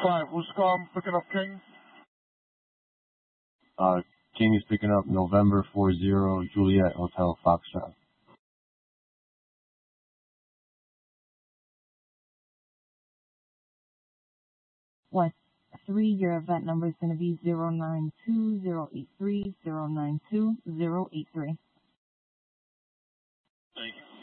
5, who's picking up King? King is picking up November 40 Juliet Hotel Foxtrot. What? 3, your event number is going to be 092-083-092-083. Thank you.